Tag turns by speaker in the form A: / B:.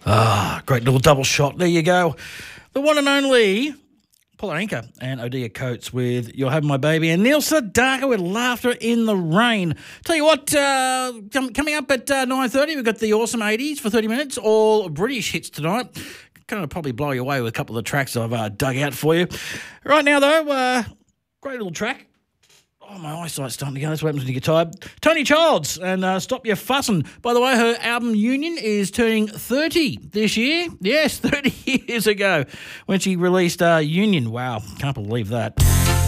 A: Great little double shot. There you go. The one and only Paula Anka and Odia Coates with You're Having My Baby, and Neil Sedaka with Laughter in the Rain. Tell you what, coming up at 9:30, we've got the Awesome 80s for 30 minutes, all British hits tonight. Going to probably blow you away with a couple of the tracks I've dug out for you. Right now, though, great little track. Oh, my eyesight's starting to go. That's what happens when you get tired. Tony Childs and Stop Your Fussin'. By the way, her album Union is turning 30 this year. Yes, 30 years ago when she released Union. Wow, can't believe that.